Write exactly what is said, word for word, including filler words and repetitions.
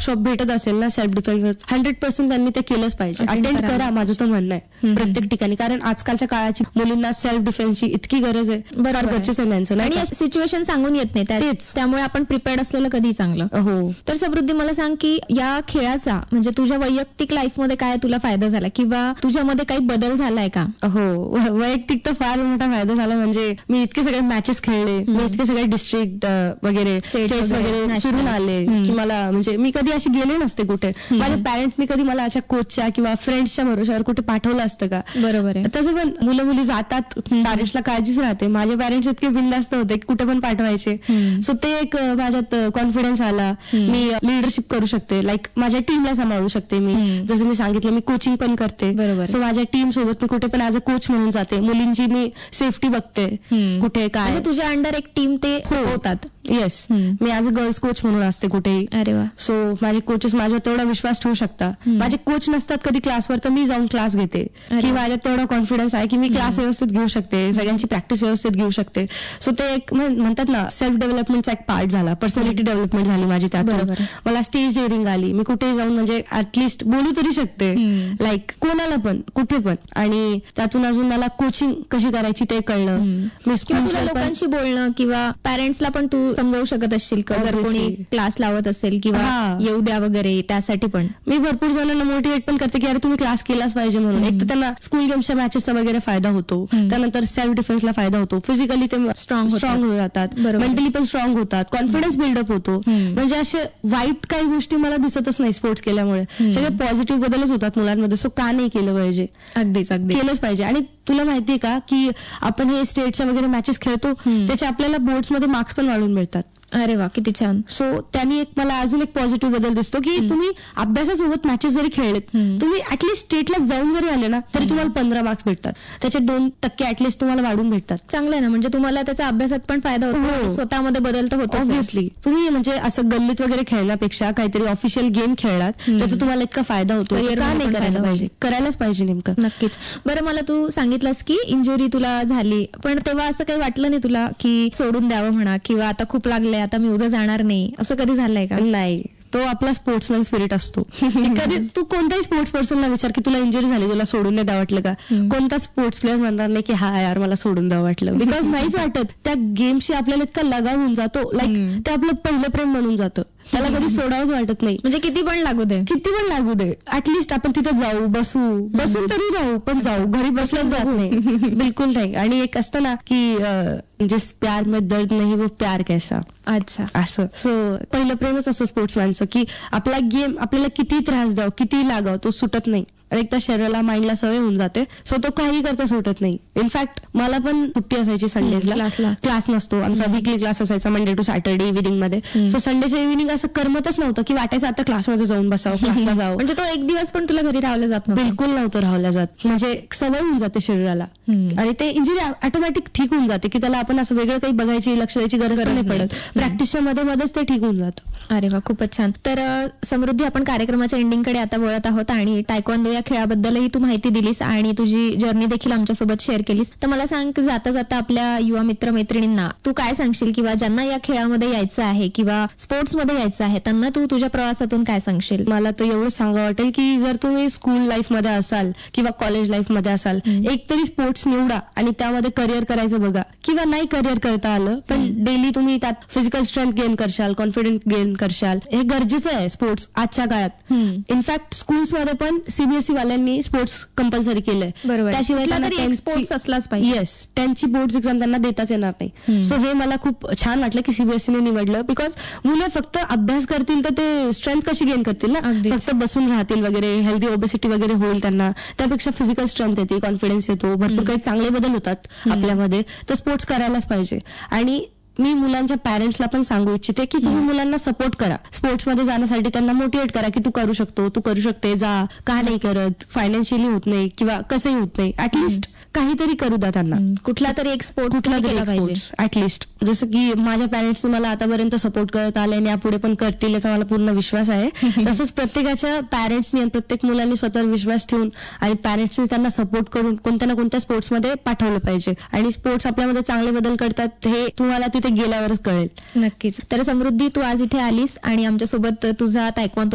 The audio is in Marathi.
वर्कशॉप भेटत असेल ना सेल्फ डिफेन्स, हंड्रेड पर्सेंट त्यांनी ते केलंच पाहिजे. अटेंड करा, माझं तर म्हणणं आहे प्रत्येक ठिकाणी. कारण आजकालच्या काळाची मुलींना सेल्फ डिफेन्सची इतकी गरज आहे, फार गरजेचं आहे त्यांचं. आणि सिच्युएशन सांगून येत नाही तेच, त्यामुळे आपण प्रिपेअर्ड असलेलं कधी चांगलं. हो. तर समृद्धी, मला सांग की या खेळाचा म्हणजे तुझ्या वैयक्तिक लाईफ मध्ये काय तुला फायदा झाला किंवा तुझ्यामध्ये काही बदल झालाय का? हो, वैयक्तिक तर फार मोठा फायदा झाला. म्हणजे मी इतके सगळे मॅचेस खेळले, मी इतके सगळे डिस्ट्रिक्ट वगैरे स्टेट्स वगैरे फिरून आले की मला म्हणजे मी कधी अशी गेले नसते कुठे. माझ्या पॅरेंट्सनी कधी मला अशा कोचच्या किंवा फ्रेंड्सच्या भरोशावर कुठे पाठवलं असतं का? बरोबर आहे. तसं पण मुलं मुली जातात, पॅरेंट्सला काळजीच राहते. माझे पॅरेंट्स इतके बिनधास्त होते की कुठे पण पाठवायचे. सो ते एक माझ्यात कॉन्फिडन्स आला. मी लिडरशिप करू शकते, लाईक माझ्या टीमला सांभाळू शकते मी. जसं मी सांगितलं, मी कोचिंग पण करते. सो माझ्या टीम सोबत मी कुठे पण ऍज अ कोच म्हणून जाते. मुलींची मी सेफ्टी बघते, कुठे काय. तुझ्या अंडर एक टीम ते होतात. Yes, me as a girls coach म्हणून असते कुठेही. अरे वा. सो माझे कोचेस माझ्यावर तेवढा विश्वास ठेवू शकतात. माझे कोच नसतात कधी क्लासवर, तर मी जाऊन क्लास घेते की माझ्यात तेवढा कॉन्फिडन्स आहे की मी क्लास व्यवस्थित घेऊ शकते, सगळ्यांची प्रॅक्टिस व्यवस्थित घेऊ शकते. सो ते एक म्हणतात ना सेल्फ डेव्हलपमेंटचा एक पार्ट झाला, पर्सनॅलिटी डेव्हलपमेंट झाली माझी त्यातून. मला स्टेज डेअरिंग आली, मी कुठेही जाऊन म्हणजे ऍटलिस्ट बोलू तरी शकते, लाईक कोणाला पण कुठे पण. आणि त्यातून अजून मला कोचिंग कशी करायची ते कळलं. मी तुला लोकांशी बोलणं किंवा पॅरेंट्सला पण तू समजावू शकत असशील का जर कोणी क्लास लावत असेल किंवा येऊ द्या वगैरे, त्यासाठी पण मी भरपूर जणांना मोटिवेट पण करते की अरे तुम्ही क्लास केलाच पाहिजे म्हणून. एक तर त्यांना स्कूल गेम्सच्या मॅचेसचा वगैरे फायदा होतो, त्यानंतर सेल्फ डिफेन्सला फायदा होतो, फिजिकली ते स्ट्रॉंग स्ट्रॉंग होत जातात, मेंटली पण स्ट्रॉंग होतात, कॉन्फिडन्स बिल्डअप होतो. म्हणजे असे वाईट काही गोष्टी मला दिसतच नाही स्पोर्ट्स केल्यामुळे. सगळे पॉझिटिव्ह बदलच होतात मुलांमध्ये. सो का नाही केलं पाहिजे? अगदीच अगदी केलंच पाहिजे. आणि तुला माहितीये का की आपण हे स्टेटच्या वगैरे मॅचेस खेळतो, त्याचे आपल्याला बोर्ड्समध्ये मार्क्स पण वाढून मिळतात. अरे वा, किती छान. सो त्यांनी एक मला अजून एक पॉझिटिव्ह बदल दिसतो की तुम्ही अभ्यासासोबत मॅचेस जरी खेळलेत, तुम्ही ऍटलीस्ट स्टेटला जाऊन जरी आले ना तरी तुम्हाला पंधरा मार्क्स भेटतात. त्याचे दोन टक्के ऍटलीस्ट तुम्हाला वाढून भेटतात. चांगलं आहे ना. म्हणजे तुम्हाला त्याचा अभ्यासात पण फायदा होतो, स्वतःमध्ये बदल तर होतो. ऑब्व्हियसली तुम्ही म्हणजे असं गल्लीत वगैरे खेळण्यापेक्षा काहीतरी ऑफिशियल गेम खेळलात, त्याचा तुम्हाला इतका फायदा होतो. का नाही करायला पाहिजे? करायलाच पाहिजे नेमकं. नक्कीच. बरं, मला तू सांगितलंस की इंजुरी तुला झाली, पण तेव्हा असं काही वाटलं नाही तुला की सोडून द्यावं म्हणा किंवा आता खूप लागलंय, आता मी उद्या जाणार नाही, असं कधी झालंय का? नाही, तो आपला स्पोर्ट्समॅन स्पिरिट असतो. कधीच तू कोणत्याही स्पोर्ट्स पर्सनला विचार की तुला इंजुरी झाली, तुला सोडून नाही द्यावं वाटलं का? कोणता स्पोर्ट्स प्लेअर म्हणणार नाही की हा यार मला सोडून द्यावं वाटलं. बिकॉज नाहीच वाटत. त्या गेमशी आपल्याला इतका लगाव होऊन जातो, लाईक ते आपलं पहिलं प्रेम म्हणून जातं. त्याला कधी सोडावंच वाटत नाही. म्हणजे किती पण लागू दे, किती पण लागू दे, ऍटलिस्ट आपण तिथे जाऊ, बसू बसून तरी राहू, पण जाऊ. घरी बसलंच जात नाही, बिलकुल नाही. आणि एक असतं ना की म्हणजे प्यार में दर्द नाही वो प्यार कैसा. अच्छा, असं. सो पहिलं प्रेमच असं स्पोर्ट्समॅनचं की आपला गेम आपल्याला किती त्रास द्याव, किती लागाव, तो सुटत नाही. एकदा शरीराला माइंडला सवय होऊन जाते. सो तो काही करता सुटत नाही. इनफॅक्ट मला पण सुट्टी असायची संडेजला, क्लास नसतो आमचा, वीकली क्लास असायचा मंडे टू सॅटर्डे इव्हिनिंग मध्ये. सो संडेच्या इव्हिनिंग असं करमतच नव्हतं की वाटायचं आता क्लासमध्ये जाऊन बसावं, क्लासला जावं. म्हणजे तो एक दिवस पण तुला घरी राहावलं जात नव्हतं? बिलकुल नव्हतं राहावलं जात. म्हणजे सवय होऊन जाते शरीराला आणि ते इंजुरी ऑटोमॅटिक ठीक होऊन जाते की त्याला आपण असं वेगळं काही बघायची, लक्ष द्यायची गरज नाही पडत. प्रॅक्टिसच्या मध्ये मध्येच ते ठीक होऊन जातं. अरे वा, खूपच छान. तर समृद्धी, आपण कार्यक्रमाच्या एंडिंगकडे आता वळत आहोत आणि टायक्वांडो या खेळाबद्दलही तू माहिती दिलीस आणि तुझी जर्नी देखील आमच्यासोबत शेअर केलीस. तर मला सांग, जाता जाता आपल्या युवा मित्र मैत्रिणींना तू काय सांगशील किंवा ज्यांना या खेळामध्ये यायचं आहे किंवा स्पोर्ट्स मध्ये यायचं आहे त्यांना तू तुझ्या प्रवासातून काय सांगशील? मला तर एवढं सांगावं वाटेल की जर तुम्ही स्कूल लाईफ मध्ये असाल किंवा कॉलेज लाईफ मध्ये असाल, एक तरी स्पोर्ट्स निवडा आणि त्यामध्ये करिअर करायचं बघा. किंवा नाही करिअर करता आलं पण डेली तुम्ही त्यात physical strength gain करशाल, confidence gain करशाल. हे गरजेचं आहे स्पोर्ट्स आजच्या काळात. इनफॅक्ट स्कूल्स मध्ये पण सीबीएसई वाल्यांनी स्पोर्ट्स कंपल्सरी केलंय. त्याशिवाय त्यांना स्पोर्ट्स असलाच पाहिजे. येस, त्यांची बोर्ड एक्झाम त्यांना देताच येणार नाही. सो हे मला खूप छान वाटलं की सीबीएसईने निवडलं. बिकॉज मुलं फक्त अभ्यास करतील तर ते स्ट्रेंथ कशी गेन करतील ना, फक्त बसून राहतील वगैरे, हेल्दी ओबेसिटी वगैरे होईल त्यांना. त्यापेक्षा फिजिकल स्ट्रेंथ येते, कॉन्फिडन्स येतो, भरपूर काही चांगले बदल होतात आपल्यामध्ये. तर स्पोर्ट्स करायलाच पाहिजे. आणि मी मुलांच्या पॅरेंट्सला पण सांगू इच्छिते की तुम्ही मुलांना सपोर्ट करा स्पोर्ट्समध्ये जाण्यासाठी. त्यांना मोटिवेट करा की तू करू शकतो, तू करू शकते, जा. का नाही करत? फायनान्शियली होत नाही किंवा कसंही होत नाही, ऍटलिस्ट काहीतरी करू द्या त्यांना. कुठला तरी एक स्पोर्ट्स ऍटलिस्ट. जसं की माझ्या पॅरेंट्स मला आतापर्यंत सपोर्ट करत आले आणि यापुढे पण करतील याचा मला पूर्ण विश्वास आहे. तसंच प्रत्येकाच्या पॅरेंट्सनी आणि प्रत्येक मुलांनी स्वतःवर विश्वास ठेवून आणि पॅरेंट्सनी त्यांना सपोर्ट करून कोणत्या ना कोणत्या स्पोर्ट्समध्ये पाठवलं पाहिजे. आणि स्पोर्ट्स आपल्यामध्ये चांगले बदल करतात हे तुम्हाला तिथे गेल्यावरच कळेल. नक्कीच. तर समृद्धी, तू आज इथे आलीस आणि आमच्यासोबत तुझा तायक्वांदो